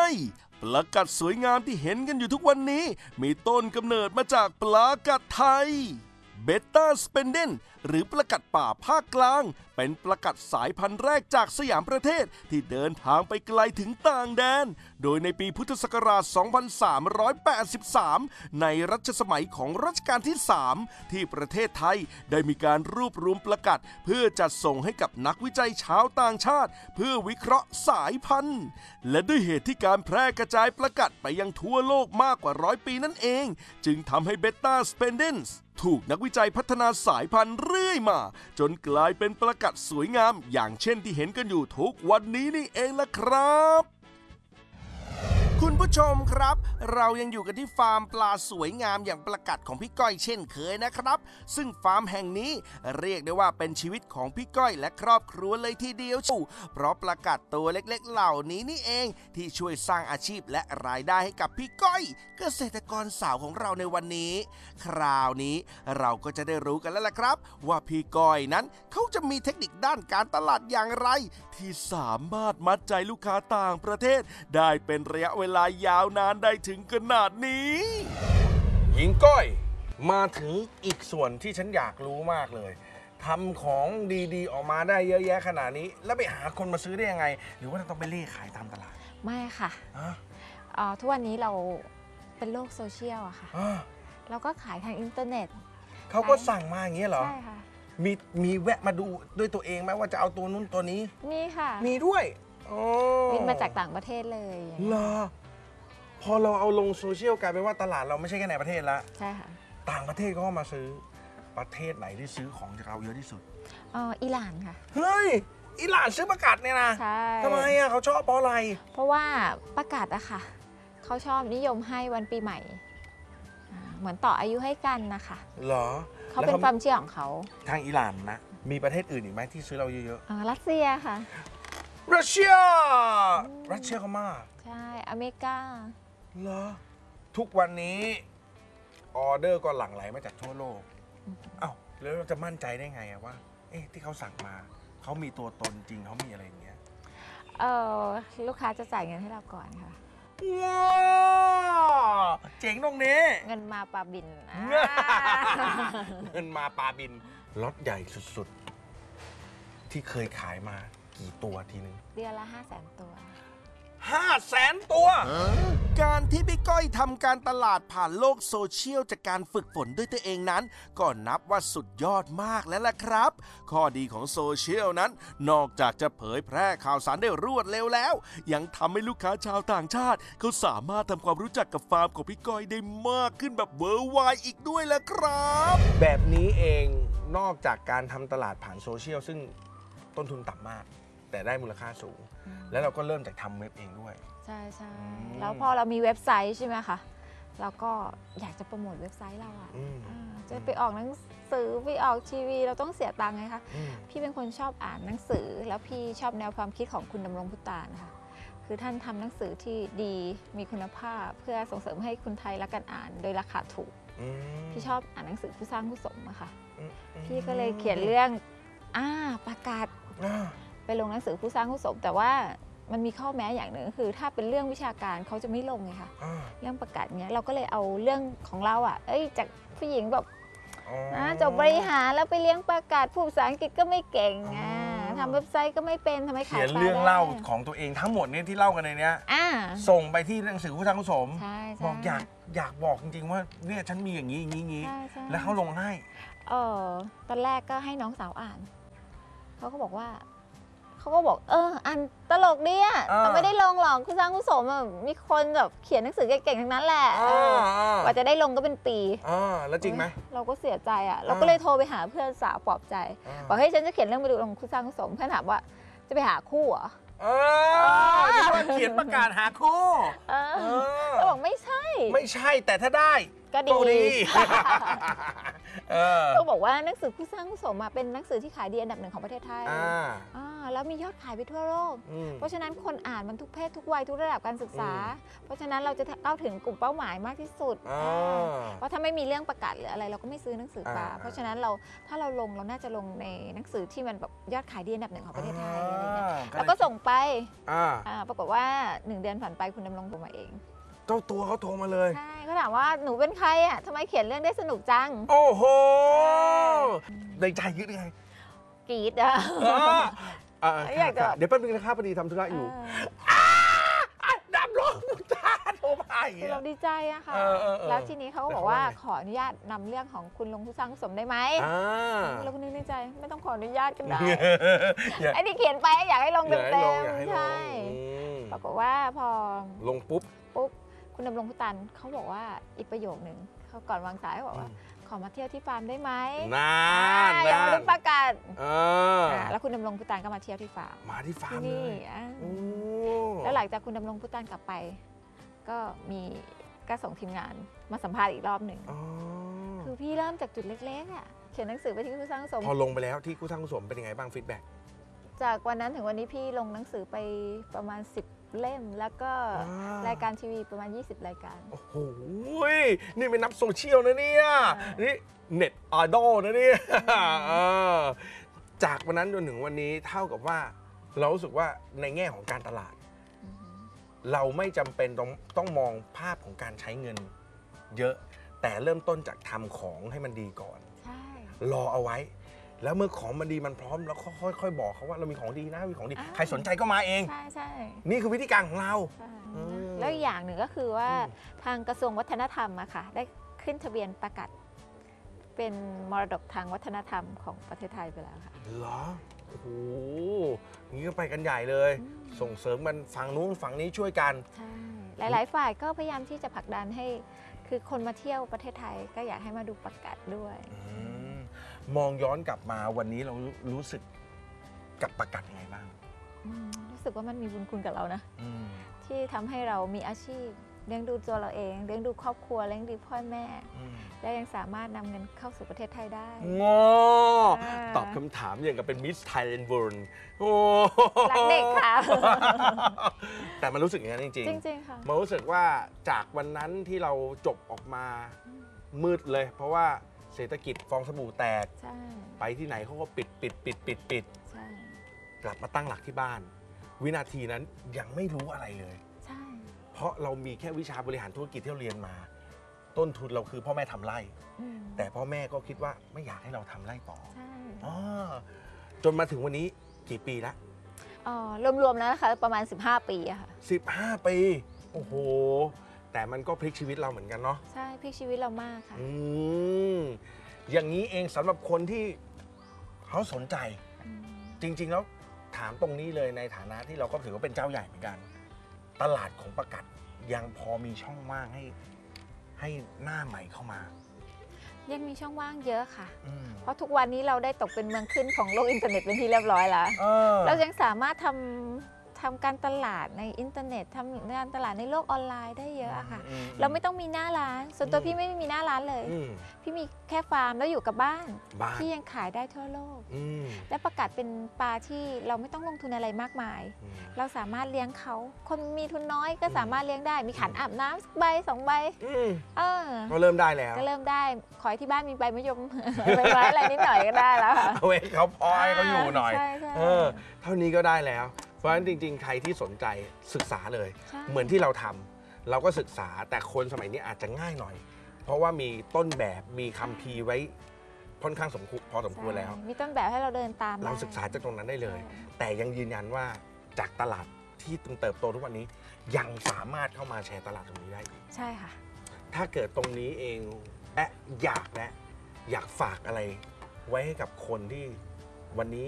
ประกัดสวยงามที่เห็นกันอยู่ทุกวันนี้มีต้นกำเนิดมาจากปลากัดไทยเบต้าสเปนเดนหรือปลากัดป่าภาคกลางเป็นปลากัดสายพันธุ์แรกจากสยามประเทศที่เดินทางไปไกลถึงต่างแดนโดยในปีพุทธศักราช 2383 ในรัชสมัยของรัชกาลที่ 3 ที่ประเทศไทยได้มีการรวบรวมปลากัดเพื่อจัดส่งให้กับนักวิจัยชาวต่างชาติเพื่อวิเคราะห์สายพันธุ์และด้วยเหตุที่การแพร่กระจายปลากัดไปยังทั่วโลกมากกว่า100 ปีนั่นเองจึงทำให้เบต้าสเปนเดนส์ถูกนักวิจัยพัฒนาสายพันธุ์เรื่อยมาจนกลายเป็นปลากัดสวยงามอย่างเช่นที่เห็นกันอยู่ทุกวันนี้นี่เองล่ะครับคุณผู้ชมครับเรายังอยู่กันที่ฟาร์มปลาสวยงามอย่างปลากัดของพี่ก้อยเช่นเคยนะครับซึ่งฟาร์มแห่งนี้เรียกได้ว่าเป็นชีวิตของพี่ก้อยและครอบครัวเลยทีเดียวเพราะปลากัดตัวเล็กๆเหล่านี้นี่เองที่ช่วยสร้างอาชีพและรายได้ให้กับพี่ก้อยเกษตรกรสาวของเราในวันนี้คราวนี้เราก็จะได้รู้กันแล้วล่ะครับว่าพี่ก้อยนั้นเขาจะมีเทคนิคด้านการตลาดอย่างไรที่สามารถมัดใจลูกค้าต่างประเทศได้เป็นระยะเวลายาวนานได้ถึงขนาดนี้หญิงก้อยมาถึงอีกส่วนที่ฉันอยากรู้มากเลยทำของดีๆออกมาได้เยอะแยะขนาดนี้แล้วไปหาคนมาซื้อได้ยังไงหรือว่าต้องไปเล่ขายตามตลาดไม่ค่ะทุกวันนี้เราเป็นโลกโซเชียลอะค่ะเราก็ขายทางอินเทอร์เน็ตเขาก็สั่งมาอย่างนี้เหรอใช่ค่ะมีแวะมาดูด้วยตัวเองไหมว่าจะเอาตัวนู้นตัวนี้มีค่ะมีด้วยบินมาจากต่างประเทศเลยเหรอพอเราเอาลงโซเชียลกลายเป็นว่าตลาดเราไม่ใช่แค่ในประเทศละใช่ค่ะต่างประเทศก็มาซื้อประเทศไหนที่ซื้อของจากเราเยอะที่สุดอิหร่านค่ะเฮ้ยอิหร่านซื้อประกาศเนี่ยนะใช่ทำไมอ่ะเขาชอบเพราะอะไรเพราะว่าประกาศอะค่ะเขาชอบนิยมให้วันปีใหม่เหมือนต่ออายุให้กันนะคะเหรอเขาเป็นความเชื่อของเขาทางอิหร่านนะมีประเทศอื่นอีกไหมที่ซื้อเราเยอะๆรัสเซียค่ะรัสเซียเขามากใช่อเมริกาเหรอทุกวันนี้ออเดอร์ก็หลั่งไหลมาจากทั่วโลกอ้าวแล้วเราจะมั่นใจได้ไงว่าที่เขาสั่งมาเขามีตัวตนจริงเขามีอะไรอย่างเงี้ยลูกค้าจะจ่ายเงินให้เราก่อนค่ะว้าวเจ๋งตรงนี้เงินมาปลาบินเงินมาปลาบินล็อตใหญ่สุดๆที่เคยขายมากี่ตัวทีนึงเดือนละ500,000 ตัว 500,000 ตัวการที่พี่ก้อยทำการตลาดผ่านโลกโซเชียลจากการฝึกฝนด้วยตัวเองนั้นก็นับว่าสุดยอดมากแล้วล่ะครับข้อดีของโซเชียลนั้นนอกจากจะเผยแพร่ข่าวสารได้รวดเร็วแล้วยังทำให้ลูกค้าชาวต่างชาติเขาสามารถทำความรู้จักกับฟาร์มของพี่ก้อยได้มากขึ้นแบบเวอร์ไวด์อีกด้วยล่ะครับแบบนี้เองนอกจากการทำตลาดผ่านโซเชียลซึ่งต้นทุนต่ำมากแต่ได้มูลค่าสูงแล้วเราก็เริ่มจากทำเว็บเองด้วยใช่ใช่แล้วพอเรามีเว็บไซต์ใช่ไหมคะเราก็อยากจะโปรโมทเว็บไซต์เราจะไปออกหนังสือไปออกทีวีเราต้องเสียตังค์ไงคะพี่เป็นคนชอบอ่านหนังสือแล้วพี่ชอบแนวความคิดของคุณดำรงพุตานนะคะคือท่านทำหนังสือที่ดีมีคุณภาพเพื่อส่งเสริมให้คนไทยรักการอ่านโดยราคาถูกพี่ชอบอ่านหนังสือผู้สร้างผู้สมอะค่ะพี่ก็เลยเขียนเรื่องประกาศไปลงหนังสือผู้สร้างผู้สมแต่ว่ามันมีข้อแม้อย่างหนึ่งคือถ้าเป็นเรื่องวิชาการเขาจะไม่ลงไงคะเรื่องประกาศเนี้ยเราก็เลยเอาเรื่องของเราจากผู้หญิงแบบจบบริหารแล้วไปเลี้ยงประกาศผู้ภาษาอังกฤษก็ไม่เก่งทำเว็บไซต์ก็ไม่เป็นทำไมขายเขียนเรื่องเล่าของตัวเองทั้งหมดนี้ที่เล่ากันในนี้ส่งไปที่หนังสือผู้สร้างผู้สมบอกอยากบอกจริงๆว่าเนี่ยฉันมีอย่างนี้แล้วเขาลงให้ตอนแรกก็ให้น้องสาวอ่านเขาก็บอกอันตลกดีแต่ไม่ได้ลงหรอกคุณสร้างคุณสมมีคนแบบเขียนหนังสือเก่งๆทั้งนั้นแหละกว่าจะได้ลงก็เป็นปีแล้วจริงไหมเราก็เสียใจเราก็เลยโทรไปหาเพื่อนสาวปลอบใจบอกให้ฉันจะเขียนเรื่องไปดูลงคุณสร้างคุณสมเพื่อนถามว่าจะไปหาคู่เหรอที่ว่าเขียนประกาศหาคู่เราบอกไม่ใช่แต่ถ้าได้ก็ดีต้องบอกว่าหนังสือผู้สร้างผู้สมเป็นหนังสือที่ขายดีอันดับ 1ของประเทศไทยแล้วมียอดขายไปทั่วโลกเพราะฉะนั้นคนอ่านมันทุกเพศทุกวัยทุกระดับการศึกษาเพราะฉะนั้นเราจะเข้าถึงกลุ่มเป้าหมายมากที่สุดเพราะถ้าไม่มีเรื่องประกาศหรืออะไรเราก็ไม่ซื้อหนังสือมาเพราะฉะนั้นถ้าเราลงเราน่าจะลงในหนังสือที่มันแบบยอดขายดีอันดับ 1ของประเทศไทยอะไรเงี้ยแล้วก็ส่งไปปรากฏว่า1 เดือนผ่านไปคุณดำรงโทรมาเองเจ้าตัวเขาโทรมาเลยใช่เขาถามว่าหนูเป็นใครอ่ะทำไมเขียนเรื่องได้สนุกจังโอ้โหในใจคิดยังไงกรี๊ดอ่ะอยากจะเดี๋ยวแป๊บนึงนะครับพอดีทำธุระอยู่ดำรงตาโทรมาคือเราดีใจอะค่ะแล้วทีนี้เขาก็บอกว่าขออนุญาตนำเรื่องของคุณลงผู้สร้างผู้สมได้ไหมเราก็นึกในใจไม่ต้องขออนุญาตกันได้ไอ้ที่เขียนไปอยากให้ลงเต็มๆใช่ปรากฏว่าพอลงปุ๊บคุณดำรงพุตันเขาบอกว่าอีกประโยคนึงเขาก่อนวางสายเขาบอกว่าขอมาเที่ยวที่ฟาร์มได้ไหมอย่ามาดูประกาศแล้วคุณดำรงพุตันก็มาเที่ยวที่ฟาร์มมาที่ฟาร์มเลยแล้วหลังจากคุณดำรงพุตันกลับไปก็ส่งทีมงานมาสัมภาษณ์อีกรอบหนึ่งคือพี่เริ่มจากจุดเล็กๆเขียนหนังสือไปที่ผู้สร้างสมพอลงไปแล้วที่ผู้สร้างสมเป็นยังไงบ้างฟีดแบ็กจากวันนั้นถึงวันนี้พี่ลงหนังสือไปประมาณ10 เล่มแล้วก็รายการทีวีประมาณ20 รายการโอ้โหนี่เป็นนักโซเชียลนะเนี่ยนี่เน็ตไอดอลนะเนี่ยจากวันนั้นจนถึงวันนี้เท่ากับว่าเรารู้สึกว่าในแง่ของการตลาดเราไม่จำเป็นต้องมองภาพของการใช้เงินเยอะแต่เริ่มต้นจากทำของให้มันดีก่อนรอเอาไว้แล้วเมื่อของมันดีมันพร้อมแล้วค่อยๆบอกเขาว่าเรามีของดีนะมีของดีใครสนใจก็มาเองใช่นี่คือวิธีการของเราแล้วอย่างหนึ่งก็คือว่าทางกระทรวงวัฒนธรรมอะค่ะได้ขึ้นทะเบียนประกาศเป็นมรดกทางวัฒนธรรมของประเทศไทยไปแล้วค่ะเหรอโอ้โหนี่ก็ไปกันใหญ่เลยส่งเสริมมันฝั่งนู้นฝั่งนี้ช่วยกันใช่หลายๆฝ่ายก็พยายามที่จะผลักดันให้คือคนมาเที่ยวประเทศไทยก็อยากให้มาดูประกาศด้วยมองย้อนกลับมาวันนี้เรารู้สึกกับประกาศยังไงบ้างรู้สึกว่ามันมีบุญคุณกับเรานะที่ทำให้เรามีอาชีพเลี้ยงดูตัวเราเองเลี้ยงดูครอบครัวเลี้ยงดูพ่อแม่และยังสามารถนำเงินเข้าสู่ประเทศไทยได้ตอบคำถามอย่างกับเป็นมิสไทยแลนด์เวิลด์รักเด็กค่ะแต่มันรู้สึกอย่างนั้นจริงๆค่ะมันรู้สึกว่าจากวันนั้นที่เราจบออกมามืดเลยเพราะว่าเศรษฐกิจฟองสบู่แตกไปที่ไหนเขาก็ปิดกลับมาตั้งหลักที่บ้านวินาทีนั้นยังไม่รู้อะไรเลยเพราะเรามีแค่วิชาบริหารธุรกิจที่เราเรียนมาต้นทุนเราคือพ่อแม่ทำไร่แต่พ่อแม่ก็คิดว่าไม่อยากให้เราทำไร่ต่อจนมาถึงวันนี้กี่ปีแล้วรวมๆแล้วนะคะประมาณ15 ปีอะค่ะ 15 ปีโอ้โหแต่มันก็พลิกชีวิตเราเหมือนกันเนาะใช่พลิกชีวิตเรามากค่ะอย่างนี้เองสำหรับคนที่เขาสนใจจริงๆแล้วถามตรงนี้เลยในฐานะที่เราก็ถือว่าเป็นเจ้าใหญ่เหมือนกันตลาดของประกาศยังพอมีช่องว่างให้หน้าใหม่เข้ามายังมีช่องว่างเยอะค่ะเพราะทุกวันนี้เราได้ตกเป็นเมืองขึ้นของโลกอินเทอร์เน็ตเป็นที่เรียบร้อยแล้วเรายังสามารถทำการตลาดในอินเทอร์เน็ตทำการตลาดในโลกออนไลน์ได้เยอะค่ะเราไม่ต้องมีหน้าร้านส่วนตัวพี่ไม่มีหน้าร้านเลยพี่มีแค่ฟาร์มแล้วอยู่กับบ้านที่ยังขายได้ทั่วโลกและประกาศเป็นปลาที่เราไม่ต้องลงทุนอะไรมากมายเราสามารถเลี้ยงเขาคนมีทุนน้อยก็สามารถเลี้ยงได้มีขันอาบน้ำใบ2 ใบก็เริ่มได้แล้วก็เริ่มได้ขอให้ที่บ้านมีใบมะยมใบไม้อะไรนิดหน่อยก็ได้แล้วค่ะเอาไว้เขาพอยเขาอยู่หน่อยเท่านี้ก็ได้แล้วเพราะฉะนั้นจริงๆใครที่สนใจศึกษาเลยเหมือนที่เราทำเราก็ศึกษาแต่คนสมัยนี้อาจจะง่ายหน่อยเพราะว่ามีต้นแบบมีคัมภีร์ไว้ค่อนข้างพอสมควรแล้วมีต้นแบบให้เราเดินตามเราศึกษาจากตรงนั้นได้เลยแต่ยังยืนยันว่าจากตลาดที่เติบโตทุกวันนี้ยังสามารถเข้ามาแชร์ตลาดตรงนี้ได้อีกใช่ค่ะถ้าเกิดตรงนี้เองอยากฝากอะไรไว้ให้กับคนที่วันนี้